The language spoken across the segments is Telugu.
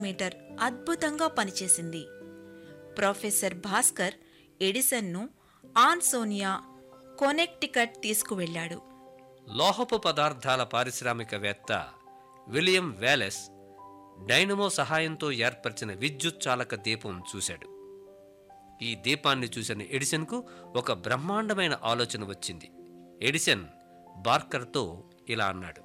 మీటర్ అద్భుతంగా పనిచేసింది. ప్రొఫెసర్ భాస్కర్ ఎడిసన్ను ఆన్సోనియా, కొనెక్టికట్ తీసుకువెళ్లాడు. లోహపు పదార్థాల పారిశ్రామికవేత్త విలియం వేలెస్ డైనమో సహాయంతో ఏర్పరిచిన విద్యుత్ చాలక దీపం చూశాడు. ఈ దీపాన్ని చూసిన ఎడిసన్కు ఒక బ్రహ్మాండమైన ఆలోచన వచ్చింది. ఎడిసన్ బార్కర్తో ఇలా అన్నాడు: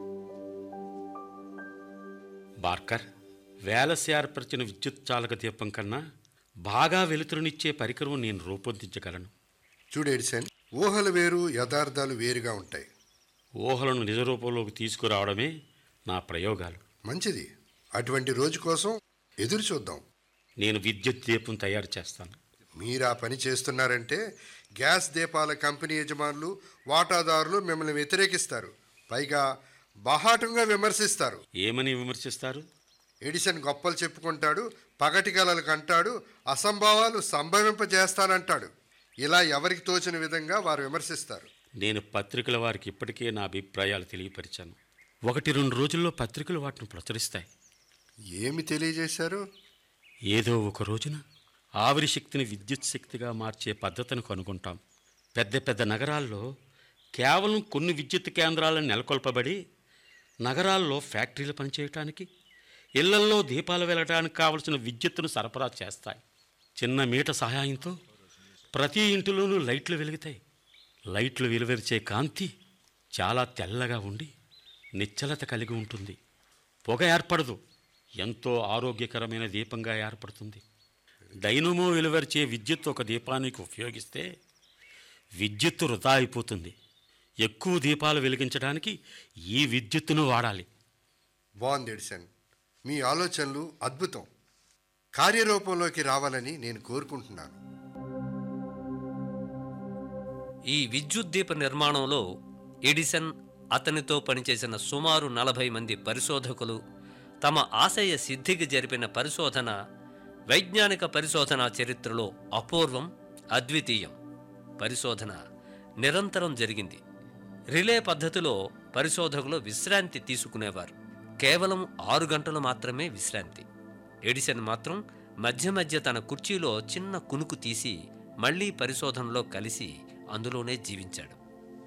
బార్కర్, వేలస్ ఏర్పరిచిన విద్యుత్ చాలక దీపం కన్నా బాగా వెలుతురునిచ్చే పరికరం నేను రూపొందించగలను. చూడు ఎడిసన్, ఊహలు వేరు, యథార్థాలు వేరుగా ఉంటాయి. ఊహలను నిజరూపంలోకి తీసుకురావడమే నా ప్రయోగాలు. మంచిది. అటువంటి రోజు కోసం ఎదురు చూద్దాం. నేను విద్యుత్ దీపం తయారు చేస్తాను. మీరు ఆ పని చేస్తున్నారంటే గ్యాస్ దీపాల కంపెనీ యజమానులు, వాటాదారులు మిమ్మల్ని వ్యతిరేకిస్తారు. పైగా బాహాటంగా విమర్శిస్తారు. ఏమని విమర్శిస్తారు? ఎడిసన్ గొప్పలు చెప్పుకుంటాడు, పగటి కలలు కంటాడు, అసంభవాలు సంభవింపజేస్తానంటాడు. ఇలా ఎవరికి తోచిన విధంగా వారు విమర్శిస్తారు. నేను పత్రికల వారికి ఇప్పటికే నా అభిప్రాయాలు తెలియపరిచాను. 1-2 రోజుల్లో పత్రికలు వాటిని ప్రచురిస్తాయి. ఏమి తెలియజేశారు? ఏదో ఒక రోజున ఆవిరి శక్తిని విద్యుత్ శక్తిగా మార్చే పద్ధతిని కనుగొంటాం. పెద్ద పెద్ద నగరాల్లో కేవలం కొన్ని విద్యుత్ కేంద్రాలను నెలకొల్పబడి నగరాల్లో ఫ్యాక్టరీలు పనిచేయటానికి, ఇళ్లల్లో దీపాలు వెలగడానికి కావలసిన విద్యుత్తును సరఫరా చేస్తాయి. చిన్న మీట సహాయంతో ప్రతి ఇంటిలోనూ లైట్లు వెలుగుతాయి. లైట్లు వెలువరిచే కాంతి చాలా తెల్లగా ఉండి నిశ్చలత కలిగి ఉంటుంది. పొగ ఏర్పడదు. ఎంతో ఆరోగ్యకరమైన దీపంగా ఏర్పడుతుంది. డైనమో వెలువరిచే విద్యుత్ ఒక దీపానికి ఉపయోగిస్తే విద్యుత్తు వృధా అయిపోతుంది. ఎక్కువ దీపాలు వెలిగించడానికి ఈ విద్యుత్తును వాడాలి. బాగుంది ఎడిసన్, మీ ఆలోచనలు అద్భుతం. కార్యరూపంలోకి రావాలని నేను కోరుకుంటున్నాను. ఈ విద్యుత్ దీప నిర్మాణంలో ఎడిసన్, అతనితో పనిచేసిన సుమారు 40 మంది పరిశోధకులు తమ ఆశయ సిద్ధికి జరిపిన పరిశోధన వైజ్ఞానిక పరిశోధనా చరిత్రలో అపూర్వం, అద్వితీయం. పరిశోధన నిరంతరం జరిగింది. రిలే పద్ధతిలో పరిశోధకులు విశ్రాంతి తీసుకునేవారు. కేవలం 6 గంటలు మాత్రమే విశ్రాంతి. ఎడిసన్ మాత్రం మధ్య మధ్య తన కుర్చీలో చిన్న కునుకు తీసి మళ్లీ పరిశోధనలో కలిసి అందులోనే జీవించాడు.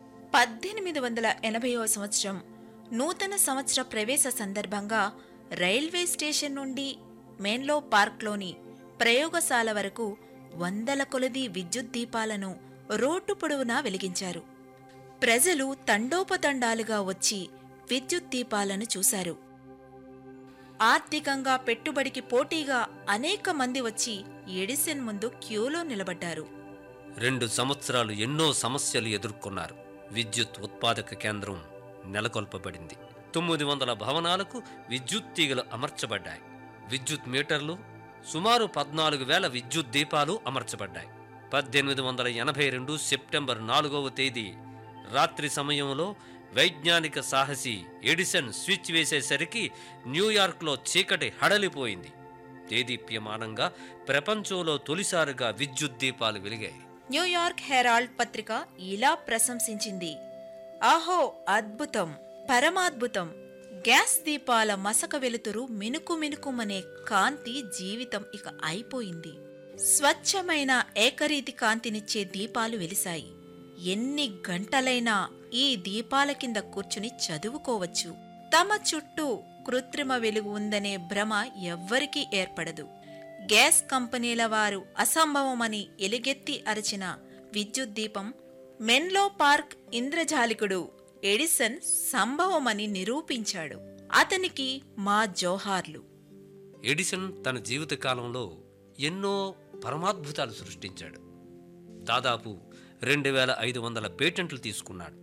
1880వ సంవత్సరం నూతన సంవత్సర ప్రవేశ సందర్భంగా రైల్వే స్టేషన్ నుండి మెన్లో పార్క్లోని ప్రయోగశాల వరకు వందల కొలది విద్యుత్ దీపాలను రోడ్డు పొడవునా వెలిగించారు. ప్రజలు తండోపతండాలుగా వచ్చి విద్యుత్ దీపాలను చూశారు. ఆర్థికంగా పెట్టుబడికి పోటీగా అనేక మంది వచ్చి ఎడిసన్ ముందు క్యూలో నిలబడ్డారు. 2 సంవత్సరాలు ఎన్నో సమస్యలు ఎదుర్కొన్నారు. విద్యుత్ ఉత్పాదక కేంద్రం నెలకొల్పబడింది. 900 భవనాలకు విద్యుత్ తీగలు అమర్చబడ్డాయి. విద్యుత్ మీటర్లు, సుమారు 14,000 విద్యుత్ దీపాలు అమర్చబడ్డాయి. 1882 సెప్టెంబర్ 4వ తేదీ రాత్రి సమయంలో వైజ్ఞానిక సాహసి ఎడిసన్ స్విచ్ వేసేసరికి న్యూయార్క్లో చీకటి హడలిపోయింది. దేదీప్యమానంగా ప్రపంచంలో తొలిసారిగా విద్యుత్ దీపాలు వెలిగాయి. న్యూయార్క్ హెరాల్డ్ పత్రిక ఇలా ప్రశంసించింది: ఆహో, అద్భుతం, పరమాద్భుతం! గ్యాస్ దీపాల మసక వెలుతురు, మినుకు మినుకుమనే కాంతి, జీవితం ఇక అయిపోయింది. స్వచ్ఛమైన ఏకరీతి కాంతినిచ్చే దీపాలు వెలిశాయి. ఎన్ని గంటలైనా ఈ దీపాల కింద కూర్చుని చదువుకోవచ్చు. తమ చుట్టూ కృత్రిమ వెలుగు ఉందనే భ్రమ ఎవ్వరికీ ఏర్పడదు. గ్యాస్ కంపెనీల వారు అసంభవమని ఎలుగెత్తి అరచిన విద్యుత్ దీపం మెన్లో పార్క్ ఇంద్రజాలికుడు ఎడిసన్ సంభవమని నిరూపించాడు. అతనికి మా జోహార్లు. ఎడిసన్ తన జీవితకాలంలో ఎన్నో పరమాద్భుతాలు సృష్టించాడు. దాదాపు 2500 పేటెంట్లు తీసుకున్నాడు.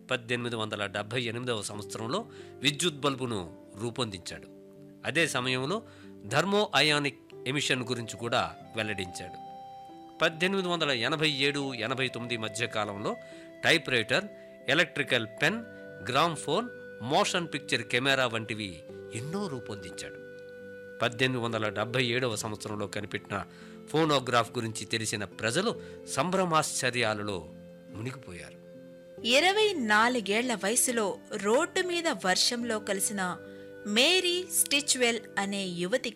1878వ సంవత్సరంలో విద్యుత్ బల్బును రూపొందించాడు. అదే సమయంలో థర్మో అయానిక్ ఎమిషన్ గురించి కూడా వెల్లడించాడు. 1887-89 మధ్య కాలంలో type writer, electrical pen, gramophone, motion picture camera వంటివి ఎన్నో రూపొందించాడు. 1877వ సంవత్సరంలో కనిపెట్టిన ఫోనోగ్రాఫ్ గురించి తెలిసిన ప్రజలు సంభ్రమాశ్చర్యాలలో మునిగిపోయారు. 24 ఏళ్ల వయసులో రోడ్డు మీద వర్షంలో కలిసిన మేరీ స్టిచ్వెల్ అనే యువతి